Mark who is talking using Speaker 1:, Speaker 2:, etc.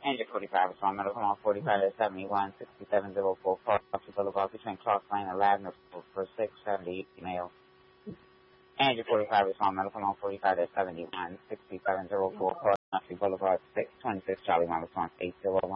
Speaker 1: Engine 45 respond, medical on 45 at 71, 6704 Clarksville Boulevard between Clark Lane and Lavender for 670 male. Engine 45 respond, medical on 45 at 71, 6704 Clarksville Boulevard 626 Charlie 1 response 801.